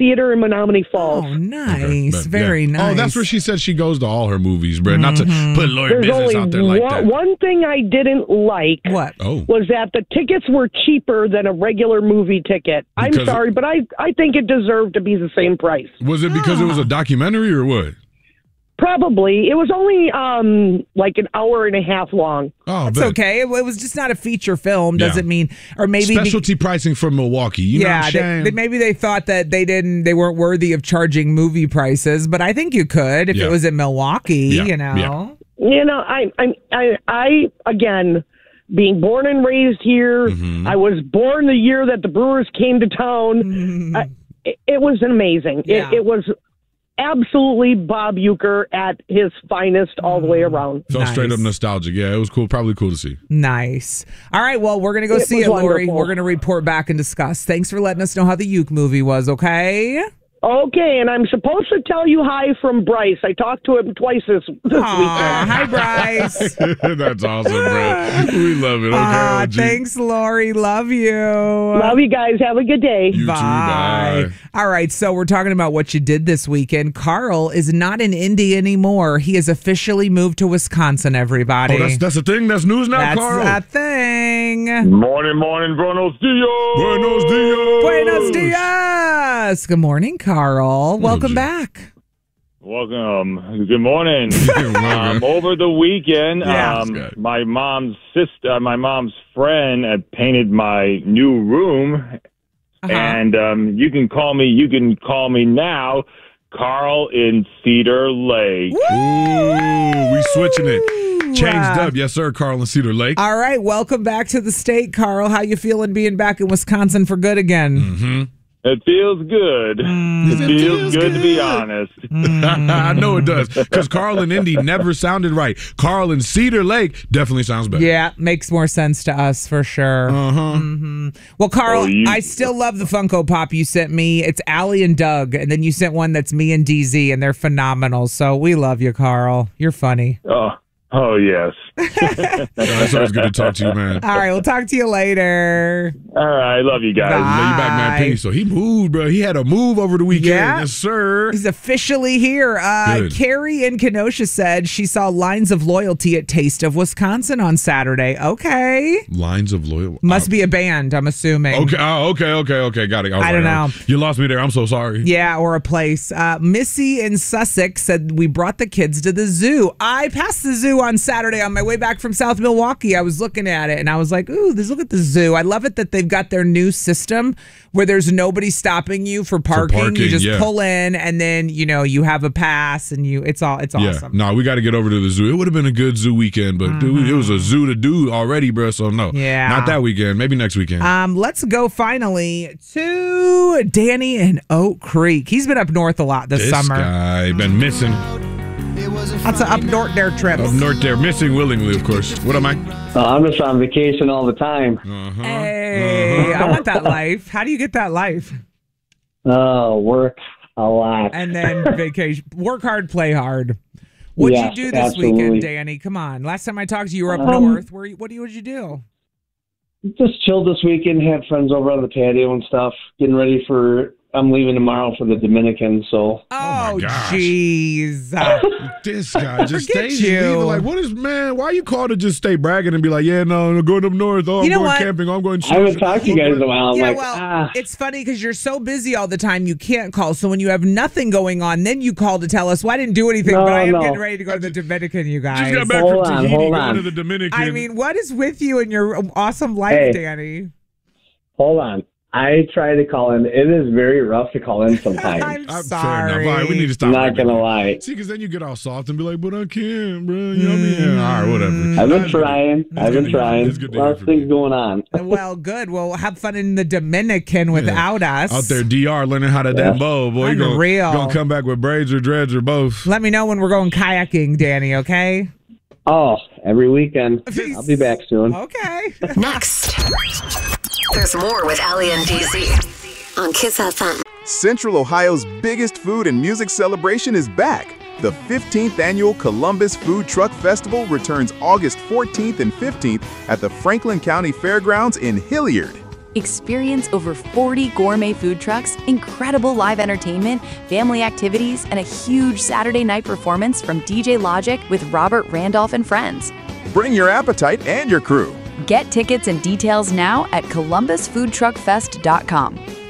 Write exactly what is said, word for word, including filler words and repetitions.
theater in Menominee Falls. Oh, nice. Okay, Very yeah. nice. Oh, that's where she said she goes to all her movies, bro. Not to Mm-hmm. put lawyer There's business only out there like one, that. one thing I didn't like What? Oh. was that the tickets were cheaper than a regular movie ticket. I'm Because- sorry, but I, I think it deserved to be the same price. Was it because it was a documentary or what? Probably. It was only um like an hour and a half long. Oh, It's bet. okay. It, it was just not a feature film. Yeah. Doesn't mean, or maybe be- Specialty pricing from Milwaukee. You know what yeah, I'm they, saying? they, maybe they thought that they didn't, they weren't worthy of charging movie prices. But I think you could if Yeah. it was in Milwaukee. Yeah, You know. yeah. You know, I I I, I again being born and raised here. Mm-hmm. I was born the year that the Brewers came to town. I, it, it was amazing. Yeah. It, it was absolutely Bob Uecker at his finest all the way around. Felt straight up Nice. nostalgic. Yeah, it was cool. Probably cool to see. Nice. All right. Well, we're gonna go It see was it, Lori. wonderful. We're gonna report back and discuss. Thanks for letting us know how the Uke movie was. Okay. Okay, and I'm supposed to tell you hi from Bryce. I talked to him twice this, this Aw, weekend. hi, Bryce. That's awesome, bro. We love it. Okay, Aw, O G. thanks, Lori. Love you. Love you guys. Have a good day. You too. Bye. Bye. All right, so we're talking about what you did this weekend. Carl is not in Indy anymore. He has officially moved to Wisconsin, everybody. Oh, that's that's a thing. That's news now, That's Carl. a thing. Morning, morning, buenos dias. Buenos dias. Buenos dias. Good morning, Carl. Welcome G. back. Welcome. Good morning. Good morning. um, over the weekend, Yeah. um, That's good. my mom's sister, uh, my mom's friend, had painted my new room, Uh-huh. and um, you can call me. You can call me now, Carl in Cedar Lake. Ooh, we switching it. Changed Wow. up. Yes, sir, Carl in Cedar Lake. All right, welcome back to the state, Carl. How you feeling being back in Wisconsin for good again? Mm-hmm. It feels good. Mm. It, It feels, feels good, to be good. honest. I know it does. Because Carl and Indy never sounded right. Carl and Cedar Lake definitely sounds better. Yeah, makes more sense to us for sure. Uh-huh. hmm Well, Carl, Oh, you- I still love the Funko Pop you sent me. It's Allie and Doug, and then you sent one that's me and D Z, and they're phenomenal. So we love you, Carl. You're funny. Oh, oh yes. That's always good to talk to you, man. All right, we'll talk to you later. All right, love you guys. Bye. Know you back, man. Penny. So he moved, bro. He had a move over the weekend. Yeah. Yes, sir. He's officially here. Uh, Good. Carrie in Kenosha said she saw lines of loyalty at Taste of Wisconsin on Saturday. Okay. Lines of loyal. Must be a band, I'm assuming. Okay. Oh, okay. Okay. Okay. Got it. was I don't like, know. oh, you lost me there. I'm so sorry. Yeah, or a place. Uh, Missy in Sussex said we brought the kids to the zoo. I passed the zoo on Saturday on my way back from South Milwaukee. I was looking at it and I was like, ooh, this, look at the zoo. I love it that they've got their new system where there's nobody stopping you for parking. parking, you just yeah. pull in and then, you know, you have a pass and you, it's all, it's Yeah. awesome. No, we got to get over to the zoo. It would have been a good zoo weekend, but dude, it was a zoo to do already, bro. So no. Yeah. Not that weekend. Maybe next weekend. Um, let's go finally to Danny in Oak Creek. He's been up north a lot this, this summer. guy been missing That's an up north there trip. up north there, missing willingly, of course. What am I? Uh, I'm just on vacation all the time. Uh-huh. Hey, I want that life. How do you get that life? Oh, work a lot. And then vacation. Work hard, play hard. What'd Yes, you do this absolutely. weekend, Danny? Come on. Last time I talked to you, you were up Um, north. Where? What do you? What'd you do? Just chilled this weekend. Had friends over on the patio and stuff. Getting ready for. I'm leaving tomorrow for the Dominican, so Oh, gosh. jeez. Uh, This guy just Forget stays you. leaving. Like, what is, man, why you called to just stay bragging and be like, yeah, no, I'm going up north. Oh, I'm You know going what? camping. I'm going I haven't talked to you guys in a while. I'm yeah, like, well, ah. it's funny because you're so busy all the time, you can't call. So when you have nothing going on, then you call to tell us, well, I didn't do anything, No, but I am no. getting ready to go to the Dominican, you guys. Just got back Hold from on, Tahiti, hold going on. to the Dominican. I mean, what is with you and your awesome life, Hey. Danny? Hold on. I try to call in. It is very rough to call in sometimes. I'm I'm sorry. Fair enough. All right, we need to stop. I'm right not gonna there. lie. See, because then you get all soft and be like, but I can't, bro. You know what I mean? Yeah, all right, whatever. I've been trying. It's I've good been to- trying. it's good to A lot hear of from things you. going on. Well, good. Well, have fun in the Dominican without us. Out there, D R, learning how to damn bow. Boy, you gonna, Unreal. gonna come back with braids or dreads or both. Let me know when we're going kayaking, Danny, okay? Oh, every weekend. I'll be back soon. Okay. Next. There's more with Allie and D Z on Kiss F M. Central Ohio's biggest food and music celebration is back. The fifteenth Annual Columbus Food Truck Festival returns August fourteenth and fifteenth at the Franklin County Fairgrounds in Hilliard. Experience over forty gourmet food trucks, incredible live entertainment, family activities, and a huge Saturday night performance from D J Logic with Robert Randolph and friends. Bring your appetite and your crew. Get tickets and details now at columbus food truck fest dot com.